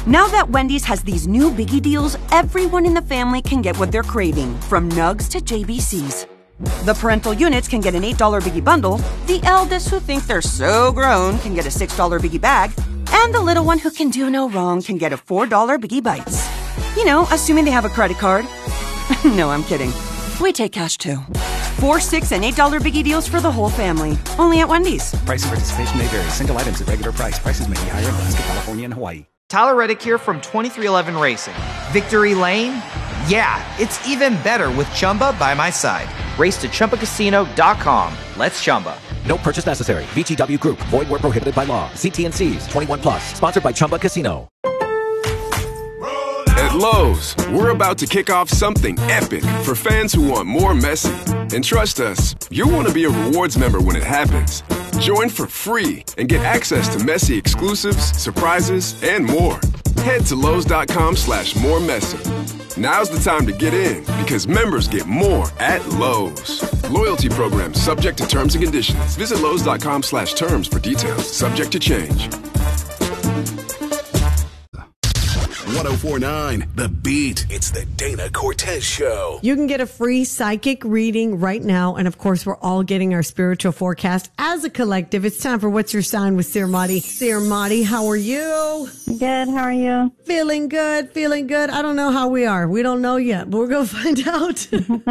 Now that Wendy's has these new biggie deals, everyone in the family can get what they're craving, from nugs to JBCs. The parental units can get an $8 biggie bundle, the eldest who think they're so grown can get a $6 biggie bag, and the little one who can do no wrong can get a $4 biggie bites. You know, assuming they have a credit card. No, I'm kidding. We take cash too. $4, $6, and $8 biggie deals for the whole family. Only at Wendy's. Price and participation may vary. Single items at regular price. Prices may be higher in Alaska, California, and Hawaii. Tyler Reddick here from 2311 Racing. Victory Lane? Yeah, it's even better with Chumba by my side. Race to ChumbaCasino.com. Let's Chumba. No purchase necessary. VGW Group. Void where prohibited by law. See T&Cs. 21 plus. Sponsored by Chumba Casino. At Lowe's, we're about to kick off something epic for fans who want more Messi. And trust us, you'll want to be a rewards member when it happens. Join for free and get access to Messi exclusives, surprises, and more. Head to Lowe's.com/moremessy. Now's the time to get in because members get more at Lowe's. Loyalty program subject to terms and conditions. Visit Lowe's.com/terms for details. Subject to change. 104.9 The Beat. It's the Dana Cortez Show. You can get a free psychic reading right now. And of course, we're all getting our spiritual forecast as a collective. It's time for What's Your Sign with Sir Madi. Sir Madi, how are you? Good. How are you? Feeling good. Feeling good. I don't know how we are. We don't know yet, but we're going to find out.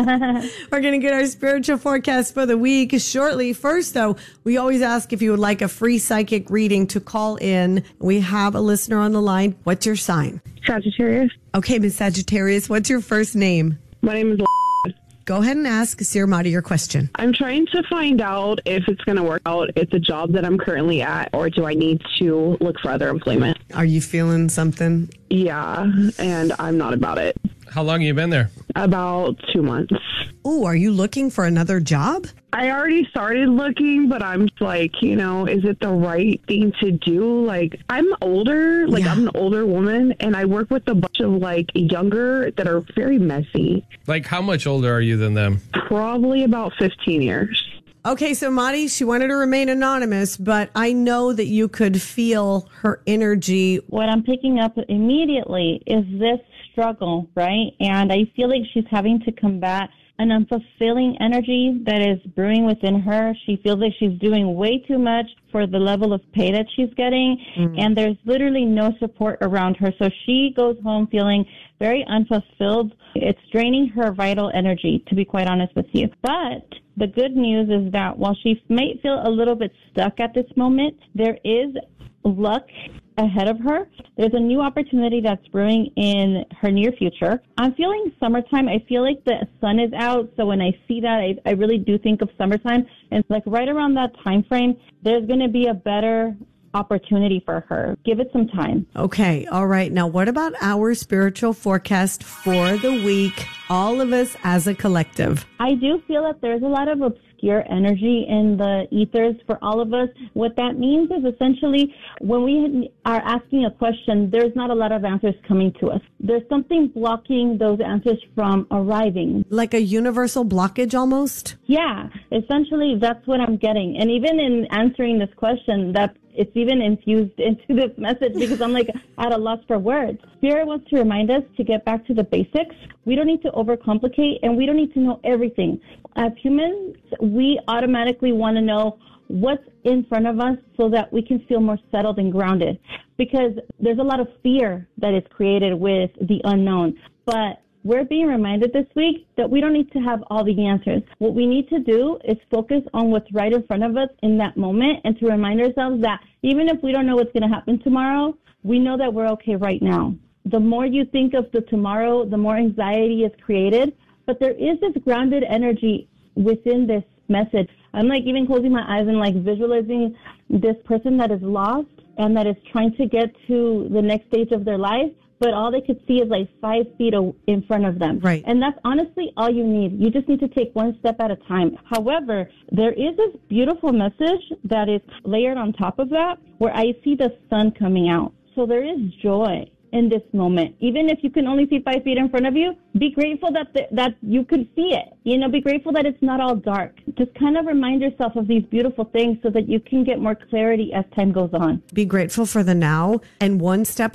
We're going to get our spiritual forecast for the week shortly. First, though, we always ask if you would like a free psychic reading to call in. We have a listener on the line. What's your sign? Sagittarius. Okay, Miss Sagittarius, what's your first name? My name is. Go ahead and ask Sir Madi your question. I'm trying to find out if it's going to work out. It's a job that I'm currently at, or do I need to look for other employment? Are you feeling something? Yeah, and I'm not about it. How long have you been there? About 2 months. Oh, are you looking for another job? I already started looking, but I'm like, is it the right thing to do? Like, I'm older, I'm an older woman, and I work with a bunch of younger that are very messy. Like, how much older are you than them? Probably about 15 years. Okay, so Madi, she wanted to remain anonymous, but I know that you could feel her energy. What I'm picking up immediately is this struggle, right? And I feel like she's having to combat an unfulfilling energy that is brewing within her. She feels like she's doing way too much for the level of pay that she's getting, and there's literally no support around her. So she goes home feeling very unfulfilled. It's draining her vital energy, to be quite honest with you. But the good news is that while she may feel a little bit stuck at this moment, there is luck ahead of her. There's a new opportunity that's brewing in her near future. I'm feeling summertime. I feel like the sun is out, so when I see that, I really do think of summertime. And right around that time frame, there's going to be a better opportunity for her. Give it some time. Okay. All right. Now, what about our spiritual forecast for the week? All of us as a collective. I do feel that there's a lot of obscure energy in the ethers for all of us. What that means is essentially when we are asking a question, there's not a lot of answers coming to us. There's something blocking those answers from arriving. Like a universal blockage almost? Yeah, essentially that's what I'm getting. And even in answering this question, that it's even infused into this message because I'm at a loss for words. Spirit wants to remind us to get back to the basics. We don't need to overcomplicate, and we don't need to know everything. As humans, we automatically want to know what's in front of us so that we can feel more settled and grounded, because there's a lot of fear that is created with the unknown. But we're being reminded this week that we don't need to have all the answers. What we need to do is focus on what's right in front of us in that moment, and to remind ourselves that even if we don't know what's going to happen tomorrow, we know that we're okay right now. The more you think of the tomorrow, the more anxiety is created. But there is this grounded energy within this message. I'm even closing my eyes and visualizing this person that is lost and that is trying to get to the next stage of their life, but all they could see is 5 feet in front of them. Right. And that's honestly all you need. You just need to take one step at a time. However, there is this beautiful message that is layered on top of that where I see the sun coming out. So there is joy in this moment. Even if you can only see 5 feet in front of you, be grateful that you can see it. Be grateful that it's not all dark. Just kind of remind yourself of these beautiful things so that you can get more clarity as time goes on. Be grateful for the now and one step